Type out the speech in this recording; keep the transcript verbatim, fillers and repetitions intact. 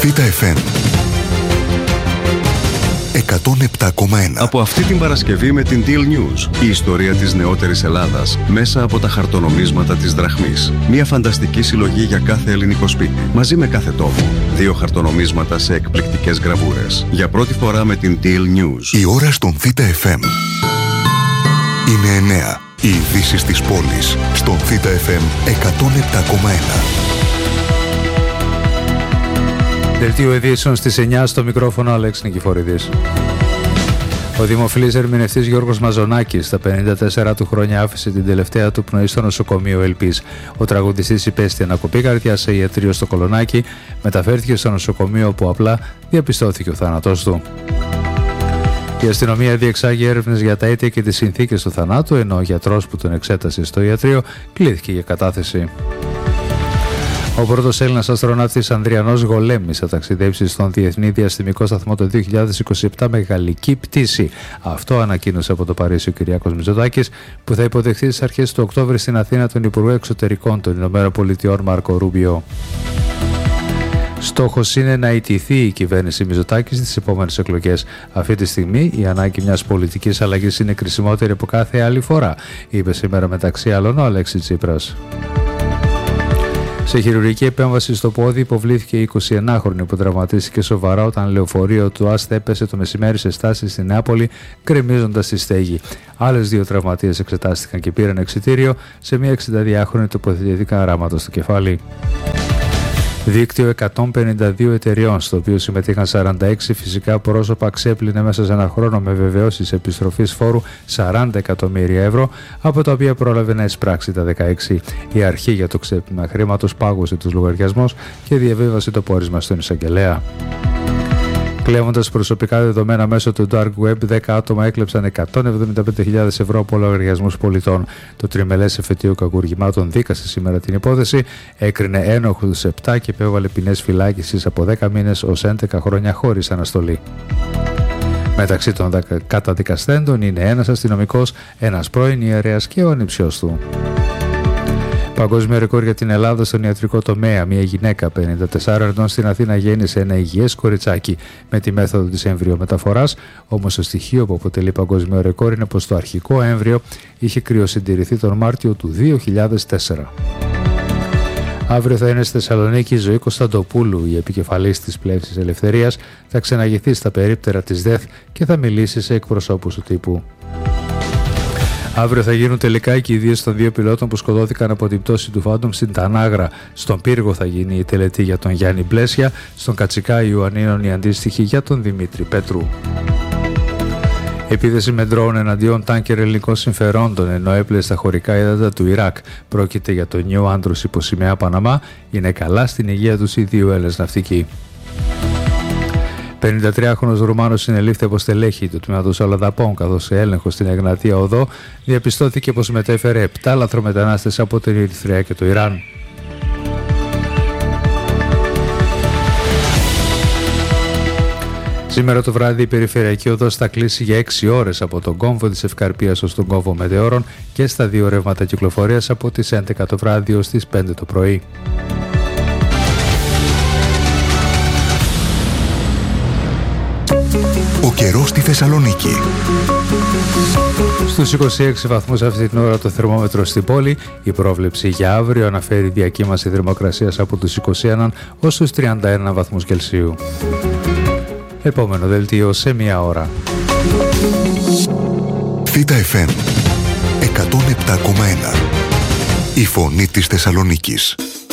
Β' εφ εμ εκατόν επτά κόμμα ένα. Από αυτή την Παρασκευή με την Deal News, η ιστορία της νεότερης Ελλάδας μέσα από τα χαρτονομίσματα της δραχμής. Μια φανταστική συλλογή για κάθε ελληνικό σπίτι, μαζί με κάθε τόπο. Δύο χαρτονομίσματα σε εκπληκτικές γραβούρες. Για πρώτη φορά με την Deal News. Η ώρα στον Β' εφ εμ είναι εννέα. Οι ειδήσεις της πόλης στον Β' εφ εμ εκατόν επτά κόμμα ένα. Δελτίο ειδήσεων στις εννιά, στο μικρόφωνο Αλέξης Νικηφορίδης. Ο δημοφιλής ερμηνευτής Γιώργος Μαζονάκης, στα πενήντα τέσσερα του χρόνια, άφησε την τελευταία του πνοή στο νοσοκομείο Ελπής. Ο τραγουδιστής υπέστη ανακοπή καρδιάς σε ιατρείο στο Κολονάκι, μεταφέρθηκε στο νοσοκομείο όπου απλά διαπιστώθηκε ο θάνατός του. Η αστυνομία διεξάγει έρευνες για τα αίτια και τις συνθήκες του θανάτου, ενώ ο γιατρός που τον εξέτασε στο ιατρείο κλήθηκε για κατάθεση. Ο πρώτος Έλληνας αστροναύτης Ανδριανός Γολέμης θα ταξιδέψει στον Διεθνή Διαστημικό Σταθμό το δύο χιλιάδες είκοσι επτά με γαλλική πτήση. Αυτό ανακοίνωσε από το Παρίσι ο Κυριάκος Μητσοτάκης, που θα υποδεχθεί στις αρχές του Οκτώβρη στην Αθήνα τον Υπουργό Εξωτερικών των Ηνωμένων Πολιτειών Μάρκο Ρούμπιο. Στόχος είναι να ιτηθεί η κυβέρνηση Μητσοτάκη στις επόμενες εκλογές. Αυτή τη στιγμή η ανάγκη μιας πολιτικής αλλαγής είναι κρισιμότερη από κάθε άλλη φορά, είπε σήμερα μεταξύ άλλων ο Αλέξης Τσίπρας. Σε χειρουργική επέμβαση στο πόδι υποβλήθηκε η εικοσιενάχρονη που τραυματίστηκε σοβαρά όταν λεωφορείο του ΑΣΤ έπεσε το μεσημέρι σε στάση στη Νεάπολη, γκρεμίζοντας τη στέγη. Άλλες δύο τραυματίες εξετάστηκαν και πήραν εξιτήριο. Σε μια εξηνταδυάχρονη τοποθετήθηκαν ράματα στο κεφάλι. Δίκτυο εκατόν πενήντα δύο εταιριών, στο οποίο συμμετείχαν σαράντα έξι φυσικά πρόσωπα, ξέπλυνε μέσα σε ένα χρόνο με βεβαιώσεις επιστροφής φόρου σαράντα εκατομμύρια ευρώ, από τα οποία πρόλαβε να εισπράξει τα δεκαέξι. Η αρχή για το ξέπλυμα χρήματος πάγωσε τους λογαριασμούς και διαβίβασε το πόρισμα στον εισαγγελέα. Κλέβοντας προσωπικά δεδομένα μέσω του Dark Web, δέκα άτομα έκλεψαν εκατόν εβδομήντα πέντε χιλιάδες ευρώ από λογαριασμούς πολιτών. Το τριμελές εφετείο κακουργημάτων δίκασε σήμερα την υπόθεση, έκρινε ένοχους επτά και επέβαλε ποινές φυλάκισης από δέκα μήνες ως έντεκα χρόνια χωρίς αναστολή. Μεταξύ των καταδικαστέντων είναι ένας αστυνομικός, ένας πρώην ιερέας και ο ανιψιός του. Παγκόσμιο ρεκόρ για την Ελλάδα στον ιατρικό τομέα. Μια γυναίκα πενήντα τεσσάρων ετών στην Αθήνα γέννησε ένα υγιές κοριτσάκι με τη μέθοδο της εμβριομεταφοράς. Όμως το στοιχείο που αποτελεί παγκόσμιο ρεκόρ είναι πως το αρχικό έμβριο είχε κρυοσυντηρηθεί τον Μάρτιο του δύο χιλιάδες τέσσερα. Αύριο θα είναι στη Θεσσαλονίκη η Ζωή Κωνσταντοπούλου, η επικεφαλής της Πλεύσης Ελευθερίας, θα ξεναγηθεί στα περίπτερα της ΔΕΘ και θα μιλήσει σε εκπροσώπους του τύπου. Αύριο θα γίνουν τελικά οι κηδείες των δύο πιλότων που σκοτώθηκαν από την πτώση του Phantom στην Τανάγρα. Στον Πύργο θα γίνει η τελετή για τον Γιάννη Μπλέσια, στον Κατσικά Ιωαννίνων η αντίστοιχη για τον Δημήτρη Πέτρου. Επίθεση με ντρόουν εναντίον τάνκερ ελληνικών συμφερόντων ενώ έπλεε στα χωρικά ύδατα του Ιράκ. Πρόκειται για τον Νιό Άντρος υπό σημαία Παναμά. Είναι καλά στην υγεία τους οι δύο Έλληνες ναυτικοί. πενηντατριάχρονος Ρουμάνος συνελήφθη από στελέχη του τμήματος Αλαδαπών, καθώς σε έλεγχο στην Εγνατία Οδό διαπιστώθηκε πως μετέφερε επτά λαθρομετανάστες από την Ερυθρέα και το Ιράν. Σήμερα το βράδυ η περιφερειακή οδός θα κλείσει για έξι ώρες από τον κόμβο της Ευκαρπίας ως τον κόμβο Μετεώρων και στα δύο ρεύματα κυκλοφορίας από τις έντεκα το βράδυ ως τις πέντε το πρωί. Ο καιρός στη Θεσσαλονίκη. Στους είκοσι έξι βαθμούς αυτή την ώρα το θερμόμετρο στην πόλη. Η πρόβλεψη για αύριο αναφέρει διακύμαση θερμοκρασίας από τους είκοσι ένα ως τους τριάντα ένα βαθμούς Κελσίου. Επόμενο δελτίο σε μία ώρα. Β' εφ εμ εκατόν επτά κόμμα ένα. Η φωνή της Θεσσαλονίκης.